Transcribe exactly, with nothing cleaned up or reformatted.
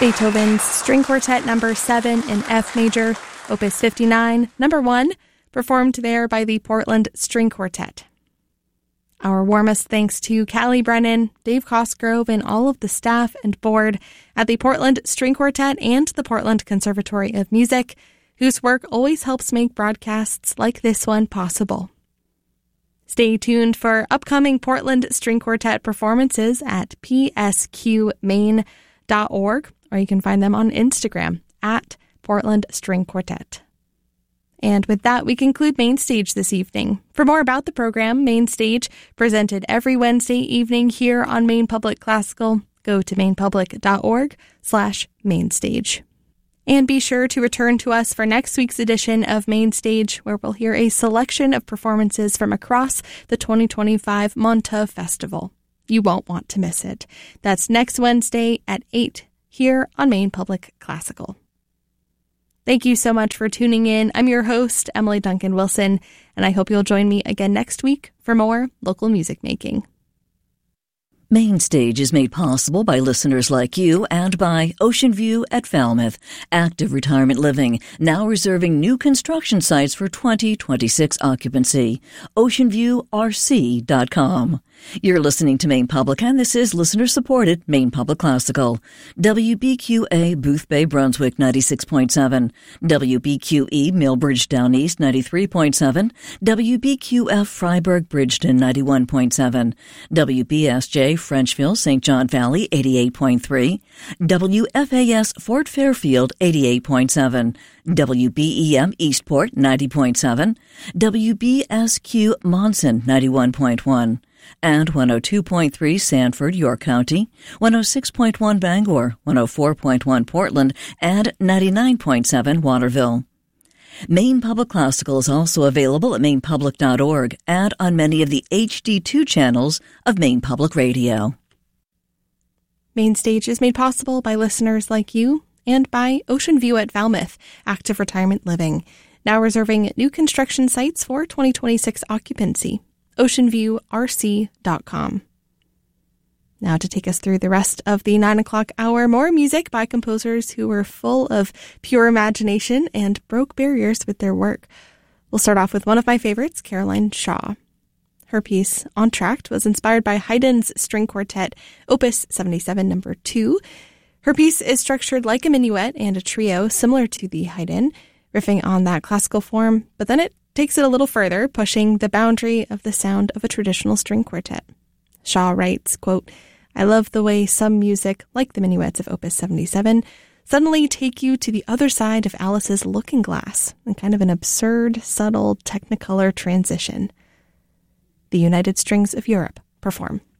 Beethoven's String Quartet number seven in F major, opus fifty-nine, number one, performed there by the Portland String Quartet. Our warmest thanks to Callie Brennan, Dave Cosgrove, and all of the staff and board at the Portland String Quartet and the Portland Conservatory of Music, whose work always helps make broadcasts like this one possible. Stay tuned for upcoming Portland String Quartet performances at p s q maine dot org, or you can find them on Instagram at Portland String Quartet. And with that, we conclude Main Stage this evening. For more about the program, Main Stage, presented every Wednesday evening here on Maine Public Classical, go to mainpublic.org slash mainstage. And be sure to return to us for next week's edition of Main Stage, where we'll hear a selection of performances from across the twenty twenty-five Montauk Festival. You won't want to miss it. That's next Wednesday at eight here on Maine Public Classical. Thank you so much for tuning in. I'm your host, Emily Duncan Wilson, and I hope you'll join me again next week for more local music making. Main Stage is made possible by listeners like you and by Ocean View at Falmouth, active retirement living, now reserving new construction sites for twenty twenty-six occupancy. ocean view r c dot com. You're listening to Maine Public, and this is listener-supported Maine Public Classical. W B Q A Boothbay Brunswick ninety-six point seven, W B Q E Millbridge Down East ninety-three point seven, W B Q F Freiburg Bridgeton ninety-one point seven, W B S J Frenchville Saint John Valley eighty-eight point three, W F A S Fort Fairfield eighty-eight point seven, W B E M Eastport ninety point seven, W B S Q Monson ninety-one point one, and one oh two point three Sanford, York County, one oh six point one Bangor, one oh four point one Portland, and ninety-nine point seven Waterville. Maine Public Classical is also available at maine public dot org and on many of the H D two channels of Maine Public Radio. Main Stage is made possible by listeners like you and by Ocean View at Falmouth, active retirement living, now reserving new construction sites for twenty twenty-six occupancy. ocean view r c dot com. Now to take us through the rest of the nine o'clock hour, more music by composers who were full of pure imagination and broke barriers with their work. We'll start off with one of my favorites, Caroline Shaw. Her piece, Entr'acte, was inspired by Haydn's String Quartet, opus seventy-seven, number two. Her piece is structured like a minuet and a trio, similar to the Haydn, riffing on that classical form, but then it takes it a little further, pushing the boundary of the sound of a traditional string quartet. Shaw writes, quote, "I love the way some music, like the minuets of Opus seventy-seven, suddenly take you to the other side of Alice's looking glass in kind of an absurd, subtle Technicolor transition." The United Strings of Europe perform.